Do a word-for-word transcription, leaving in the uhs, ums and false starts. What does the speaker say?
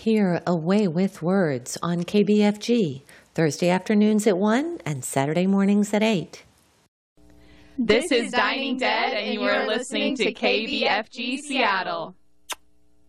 Hear A Way with Words on K B F G, Thursday afternoons at one and Saturday mornings at eight. This is Dining Dead, and you are listening to K B F G Seattle.